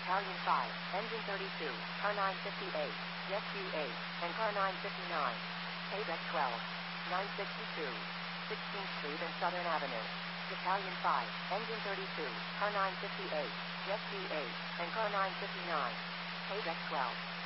Battalion 5, Engine 32, Car 958, Jet Q8, and Car 959. Payback 12, 962, 16th Street and Southern Avenue. Battalion 5, Engine 32, Car 958, Jet Q8, and Car 959. Payback 12.